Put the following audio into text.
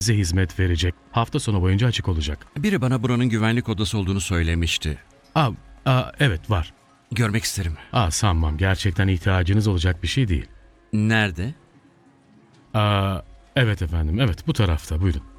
size hizmet verecek. Hafta sonu boyunca açık olacak. Biri bana buranın güvenlik odası olduğunu söylemişti. Evet var. Görmek isterim. Sanmam. Gerçekten ihtiyacınız olacak bir şey değil. Nerede? Evet efendim. Evet, bu tarafta. Buyurun.